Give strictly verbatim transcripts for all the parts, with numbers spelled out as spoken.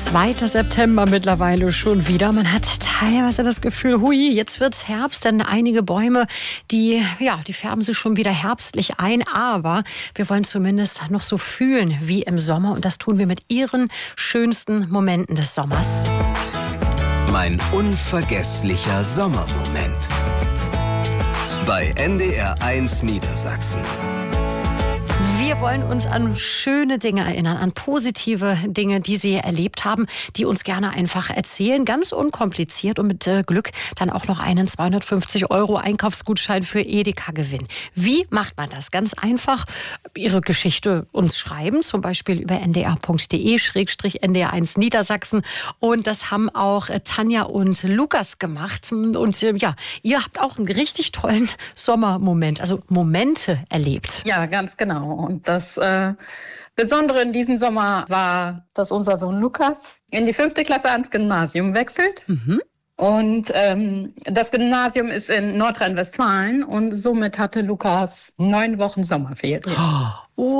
zweiter September mittlerweile schon wieder. Man hat teilweise das Gefühl, hui, jetzt wird's Herbst, denn einige Bäume, die, ja, die färben sich schon wieder herbstlich ein. Aber wir wollen zumindest noch so fühlen wie im Sommer. Und das tun wir mit Ihren schönsten Momenten des Sommers. Mein unvergesslicher Sommermoment. Bei N D R eins Niedersachsen. Wir wollen uns an schöne Dinge erinnern, an positive Dinge, die Sie erlebt haben, die uns gerne einfach erzählen, ganz unkompliziert und mit äh, Glück dann auch noch einen zweihundertfünfzig Euro Einkaufsgutschein für Edeka gewinnen. Wie macht man das? Ganz einfach Ihre Geschichte uns schreiben, zum Beispiel über n d r punkt d e schrägstrich n d r eins Niedersachsen. Und das haben auch äh, Tanja und Lukas gemacht. Und äh, ja, ihr habt auch einen richtig tollen Sommermoment, also Momente erlebt. Ja, ganz genau. Und das äh, Besondere in diesem Sommer war, dass unser Sohn Lukas in die fünfte Klasse ans Gymnasium wechselt. Mhm. Und ähm, das Gymnasium ist in Nordrhein-Westfalen und somit hatte Lukas neun Wochen Sommerferien. Oh,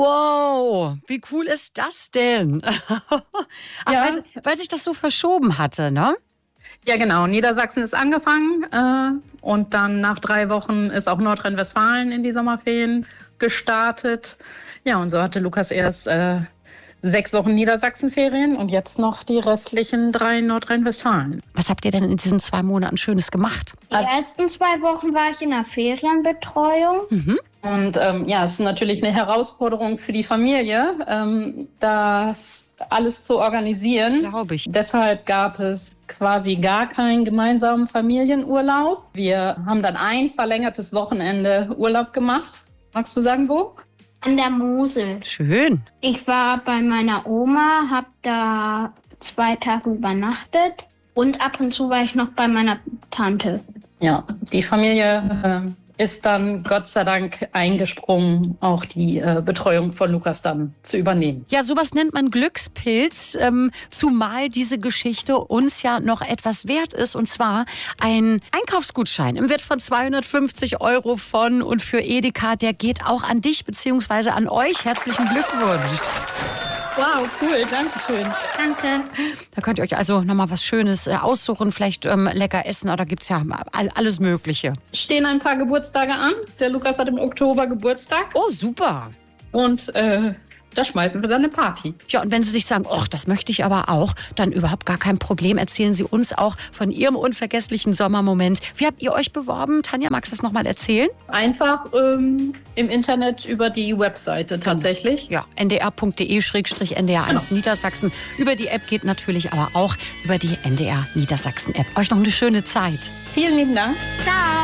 wow, wie cool ist das denn? Ach, Ja. weil, weil sich das so verschoben hatte, ne? Ja, genau. Niedersachsen ist angefangen äh, und dann nach drei Wochen ist auch Nordrhein-Westfalen in die Sommerferien gestartet. Ja, und so hatte Lukas erst äh, sechs Wochen Niedersachsenferien und jetzt noch die restlichen drei in Nordrhein-Westfalen. Was habt ihr denn in diesen zwei Monaten Schönes gemacht? Die ersten zwei Wochen war ich in der Ferienbetreuung. Mhm. Und ähm, ja, es ist natürlich eine Herausforderung für die Familie, ähm, das alles zu organisieren. Glaube ich. Deshalb gab es quasi gar keinen gemeinsamen Familienurlaub. Wir haben dann ein verlängertes Wochenende Urlaub gemacht. Magst du sagen, wo? An der Mosel. Schön. Ich war bei meiner Oma, habe da zwei Tage übernachtet und ab und zu war ich noch bei meiner Tante. Ja, die Familie äh, ist dann Gott sei Dank eingesprungen, auch die äh, Betreuung von Lukas dann zu übernehmen. Ja, sowas nennt man Glückspilz, ähm, zumal diese Geschichte uns ja noch etwas wert ist. Und zwar ein Einkaufsgutschein im Wert von zweihundertfünfzig Euro von und für Edeka. Der geht auch an dich bzw. an euch. Herzlichen Glückwunsch. Wow, cool, danke schön. Danke. Da könnt ihr euch also nochmal was Schönes äh, aussuchen, vielleicht ähm, lecker essen, oder gibt es ja all, alles Mögliche. Stehen ein paar Geburtstage an. Der Lukas hat im Oktober Geburtstag Oh, super. und äh, da schmeißen wir dann eine Party. Ja, und wenn Sie sich sagen, ach, das möchte ich aber auch, dann überhaupt gar kein Problem. Erzählen Sie uns auch von Ihrem unvergesslichen Sommermoment. Wie habt ihr euch beworben? Tanja, magst du das nochmal erzählen? Einfach ähm, im Internet über die Webseite tatsächlich. Ja, n d r punkt d e schrägstrich n d r eins Niedersachsen. Über die App geht natürlich aber auch über die N D R Niedersachsen App. Euch noch eine schöne Zeit. Vielen lieben Dank. Ciao.